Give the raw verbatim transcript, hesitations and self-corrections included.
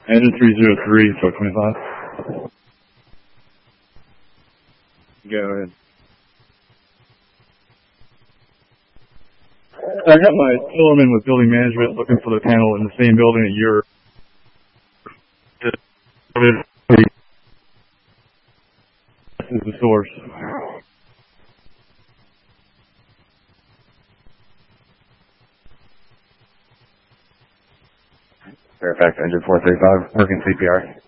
Engine three zero three, four twenty-five. Go ahead. I got my Tillerman with building management looking for the panel in the same building that you're. This is the source. Fairfax, engine four thirty-five, working C P R.